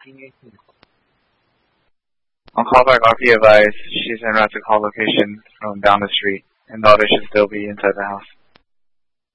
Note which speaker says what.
Speaker 1: On callback, RP advised she's en route to call location from down the street, and daughter should still be inside the house.